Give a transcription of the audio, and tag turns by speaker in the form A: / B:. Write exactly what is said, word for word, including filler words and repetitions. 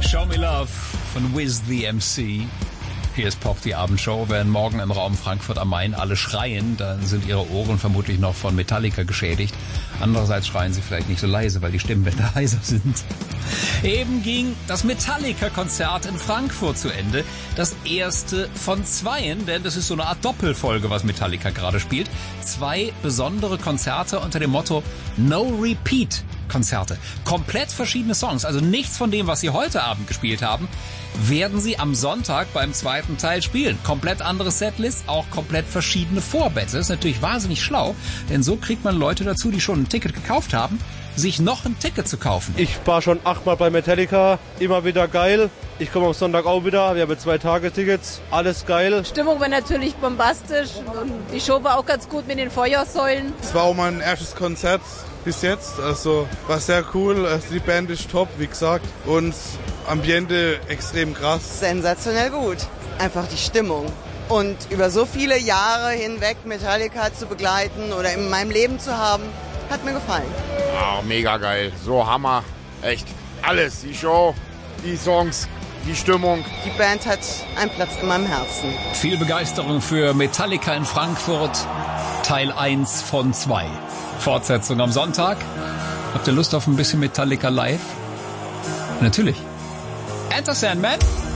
A: Show Me Love von Wiz the M C. Hier ist Pop, die Abendshow. Während morgen im Raum Frankfurt am Main alle schreien, dann sind ihre Ohren vermutlich noch von Metallica geschädigt. Andererseits schreien sie vielleicht nicht so leise, weil die Stimmbänder heiser sind. Eben ging das Metallica-Konzert in Frankfurt zu Ende. Das erste von zweien, denn das ist so eine Art Doppelfolge, was Metallica gerade spielt. Zwei besondere Konzerte unter dem Motto No Repeat Konzerte. Komplett verschiedene Songs, also nichts von dem, was sie heute Abend gespielt haben, werden sie am Sonntag beim zweiten Teil spielen. Komplett andere Setlist, auch komplett verschiedene Vorbands. Das ist natürlich wahnsinnig schlau, denn so kriegt man Leute dazu, die schon ein Ticket gekauft haben, sich noch ein Ticket zu kaufen.
B: Ich war schon achtmal bei Metallica, immer wieder geil. Ich komme am Sonntag auch wieder, wir haben zwei Tage Tickets, alles geil.
C: Stimmung war natürlich bombastisch und die Show war auch ganz gut mit den Feuersäulen.
D: Es war auch mein erstes Konzert bis jetzt, also war sehr cool. Also die Band ist top, wie gesagt, und Ambiente extrem krass.
E: Sensationell gut, einfach die Stimmung. Und über so viele Jahre hinweg Metallica zu begleiten oder in meinem Leben zu haben, hat mir gefallen.
F: Ah, mega geil, so Hammer, echt. Alles, die Show, die Songs, die Stimmung.
E: Die Band hat einen Platz in meinem Herzen.
A: Viel Begeisterung für Metallica in Frankfurt, Teil eins von zwei. Fortsetzung am Sonntag. Habt ihr Lust auf ein bisschen Metallica live? Natürlich. Enter Sandman.